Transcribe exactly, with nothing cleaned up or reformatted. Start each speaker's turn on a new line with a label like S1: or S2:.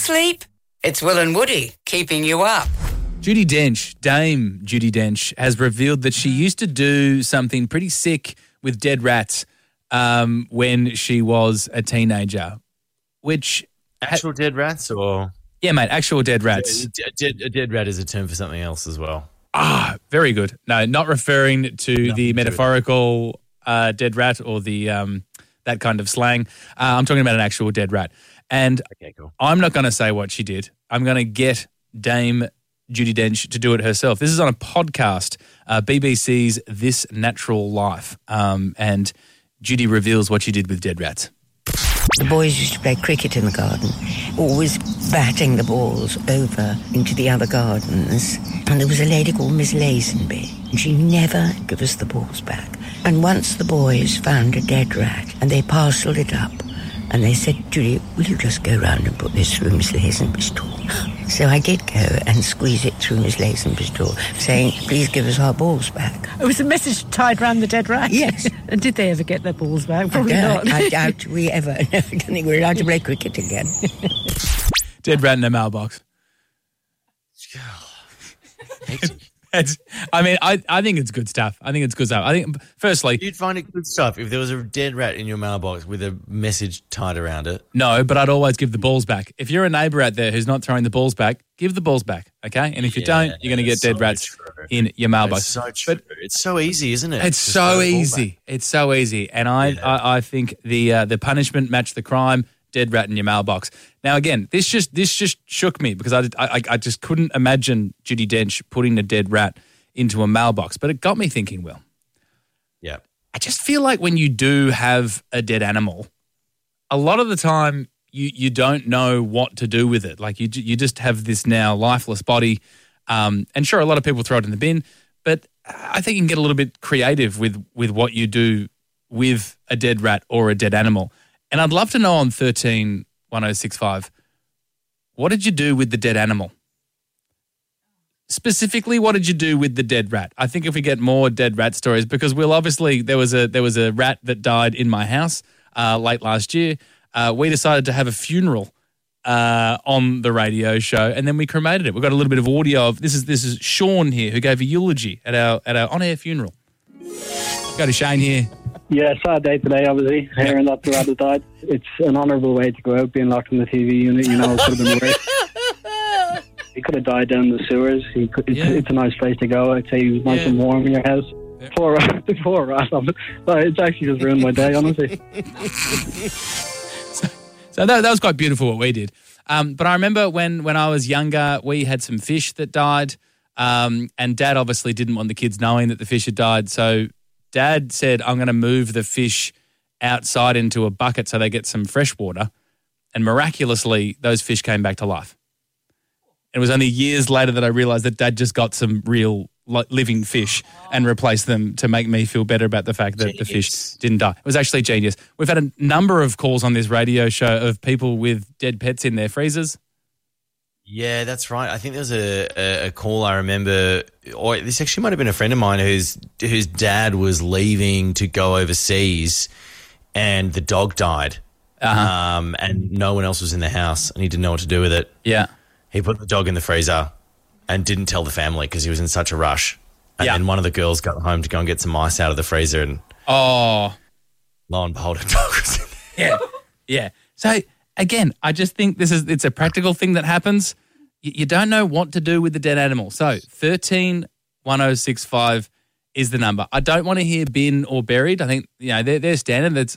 S1: sleep? It's Will and Woody keeping you up.
S2: Judi Dench, Dame Judi Dench, has revealed that she used to do something pretty sick with dead rats um, when she was a teenager, which...
S3: Actual ha- dead rats or...
S2: Yeah, mate, actual dead rats.
S3: A dead, a dead rat is a term for something else as well.
S2: Ah, very good. No, not referring to Nothing the metaphorical uh, dead rat or the um, that kind of slang. Uh, I'm talking about an actual dead rat. And
S3: okay, cool.
S2: I'm not going to say what she did. I'm going to get Dame Judi Dench to do it herself. This is on a podcast, uh, B B C's This Natural Life, um, and Judi reveals what she did with dead rats.
S4: The boys used to play cricket in the garden, always batting the balls over into the other gardens. And there was a lady called Miss Lazenby, and she never gave us the balls back. And once the boys found a dead rat, and they parcelled it up, and they said, Judy, will you just go round and put this through Miss Lazenby's door? So I did go and squeeze it through Miss Lazenby's door, saying, please give us our balls back.
S5: It was a message tied round the dead rat?
S4: Yes.
S5: And did they ever get their balls back? Probably
S4: I doubt,
S5: not.
S4: I doubt we ever, I don't think we're allowed to play cricket again.
S2: Dead rat in a mailbox. It's, I mean, I, I think it's good stuff. I think it's good stuff. I think, firstly...
S3: You'd find it good stuff if there was a dead rat in your mailbox with a message tied around it.
S2: No, but I'd always give the balls back. If you're a neighbour out there who's not throwing the balls back, give the balls back, okay? And if you yeah, don't, you're going to get dead so rats true. in your mailbox.
S3: It's so true. But it's so easy, isn't it?
S2: It's so easy. It's so easy. And I, yeah. I, I think the uh, the punishment matched the crime. Dead rat in your mailbox. Now, again, this just this just shook me because I, I, I just couldn't imagine Judi Dench putting a dead rat into a mailbox. But it got me thinking, Will.
S3: Yeah.
S2: I just feel like when you do have a dead animal, a lot of the time you you don't know what to do with it. Like you you just have this now lifeless body. Um, and sure, a lot of people throw it in the bin, but I think you can get a little bit creative with with what you do with a dead rat or a dead animal. And I'd love to know on thirteen one oh six five, what did you do with the dead animal? Specifically, what did you do with the dead rat? I think if we get more dead rat stories, because Will, obviously there was a there was a rat that died in my house uh, late last year. Uh, we decided to have a funeral uh, on the radio show, and then we cremated it. We've got a little bit of audio of this is this is Sean here who gave a eulogy at our at our on air funeral. Go to Shane here.
S6: Yeah, sad day today, obviously, hearing that the rat had died. It's an honourable way to go out, being locked in the T V unit, you know, it could have been worse. He could have died down in the sewers. He could, it's, yeah. it's a nice place to go. I'd say he was nice yeah. and warm in your house. Yeah. Poor rat, the poor rat. It's actually just ruined my day, honestly.
S2: so so that, that was quite beautiful what we did. Um, but I remember when, when I was younger, we had some fish that died, um, and Dad obviously didn't want the kids knowing that the fish had died, so Dad said, I'm going to move the fish outside into a bucket so they get some fresh water. And miraculously, those fish came back to life. It was only years later that I realised that Dad just got some real living fish and replaced them to make me feel better about the fact that genius. the fish didn't die. It was actually genius. We've had a number of calls on this radio show of people with dead pets in their freezers.
S3: Yeah, that's right. I think there was a, a, a call I remember, or this actually might have been a friend of mine whose whose dad was leaving to go overseas and the dog died uh-huh. um, and no one else was in the house and he didn't know what to do with it.
S2: Yeah.
S3: He put the dog in the freezer and didn't tell the family because he was in such a rush. And
S2: yeah.
S3: then one of the girls got home to go and get some mice out of the freezer and
S2: oh,
S3: lo and behold, a dog was in there.
S2: Yeah, yeah. So again, I just think this is it's a practical thing that happens. You, you don't know what to do with the dead animal. So thirteen one oh six five is the number. I don't want to hear bin or buried. I think you know they're, they're standard. That's